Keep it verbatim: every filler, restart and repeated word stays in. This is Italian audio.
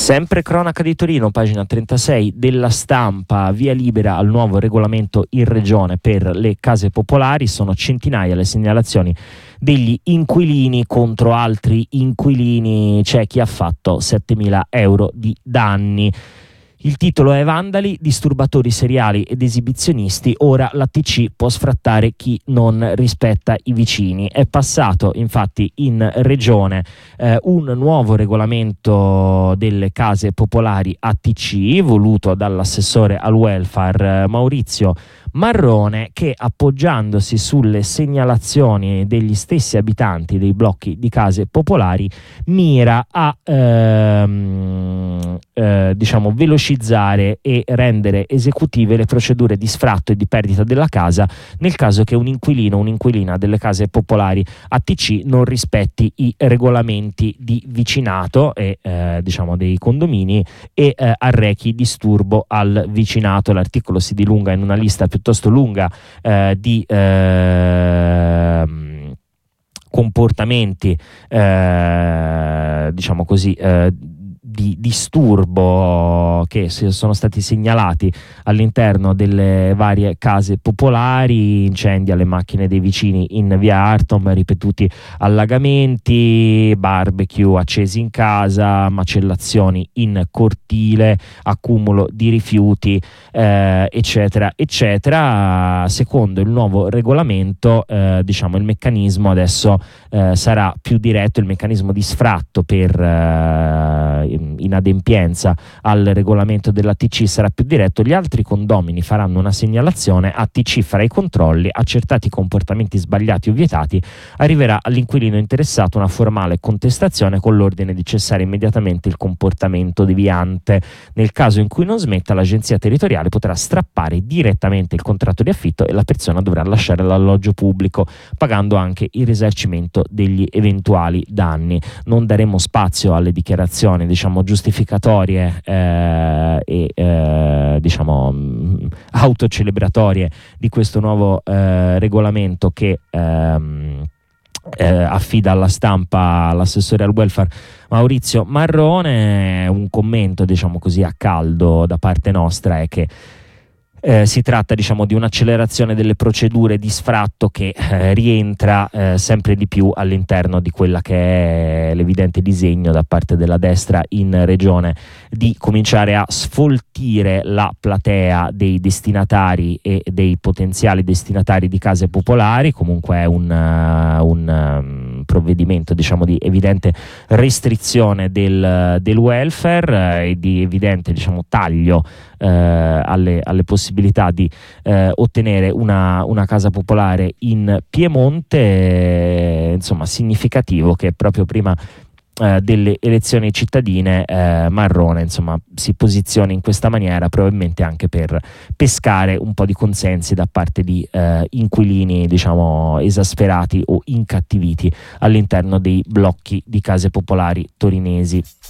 Sempre cronaca di Torino, pagina trentasei della Stampa, via libera al nuovo regolamento in regione per le case popolari. Sono centinaia le segnalazioni degli inquilini contro altri inquilini, c'è chi ha fatto settemila euro di danni. Il titolo è Vandali, disturbatori seriali ed esibizionisti, ora l'A T C può sfrattare chi non rispetta i vicini. È passato infatti in regione eh, un nuovo regolamento delle case popolari A T C voluto dall'assessore al welfare eh, Maurizio Marrone, che appoggiandosi sulle segnalazioni degli stessi abitanti dei blocchi di case popolari mira a ehm, eh, diciamo velocizzare e rendere esecutive le procedure di sfratto e di perdita della casa nel caso che un inquilino o un'inquilina delle case popolari A T C non rispetti i regolamenti di vicinato e eh, diciamo dei condomini e eh, arrechi disturbo al vicinato. L'articolo si dilunga in una lista piuttosto lunga eh, di eh, comportamenti eh, diciamo così eh, di disturbo che sono stati segnalati all'interno delle varie case popolari: incendi alle macchine dei vicini in via Artom, ripetuti allagamenti, barbecue accesi in casa, macellazioni in cortile, accumulo di rifiuti eh, eccetera eccetera. Secondo il nuovo regolamento eh, diciamo il meccanismo adesso eh, sarà più diretto, il meccanismo di sfratto per eh, inadempienza al regolamento dell'A T C sarà più diretto. Gli altri condomini faranno una segnalazione, A T C farà i controlli, accertati i comportamenti sbagliati o vietati arriverà all'inquilino interessato una formale contestazione con l'ordine di cessare immediatamente il comportamento deviante. Nel caso in cui non smetta, l'agenzia territoriale potrà strappare direttamente il contratto di affitto e la persona dovrà lasciare l'alloggio pubblico, pagando anche il risarcimento degli eventuali danni. Non daremo spazio alle dichiarazioni diciamo giustificatorie eh, e eh, diciamo mh, autocelebratorie di questo nuovo eh, regolamento che ehm, eh, affida alla Stampa l'assessore al welfare Maurizio Marrone. Un commento diciamo così a caldo da parte nostra è che Eh, si tratta diciamo di un'accelerazione delle procedure di sfratto che eh, rientra eh, sempre di più all'interno di quella che è l'evidente disegno da parte della destra in regione di cominciare a sfoltire la platea dei destinatari e dei potenziali destinatari di case popolari. Comunque è un, uh, un um, provvedimento diciamo di evidente restrizione del, del welfare eh, e di evidente diciamo taglio eh, alle, alle possibilità di eh, ottenere una, una casa popolare in Piemonte. Eh, insomma, significativo che proprio prima eh, delle elezioni cittadine eh, Marrone insomma si posizioni in questa maniera, probabilmente anche per pescare un po' di consensi da parte di eh, inquilini diciamo esasperati o incattiviti all'interno dei blocchi di case popolari torinesi.